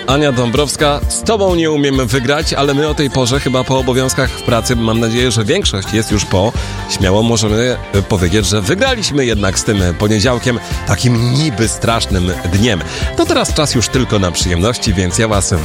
Ania Dąbrowska, z tobą nie umiemy wygrać, ale my o tej porze chyba po obowiązkach w pracy, mam nadzieję, że większość jest już po, śmiało możemy powiedzieć, że wygraliśmy jednak z tym poniedziałkiem, takim niby strasznym dniem. To teraz czas już tylko na przyjemności, więc ja was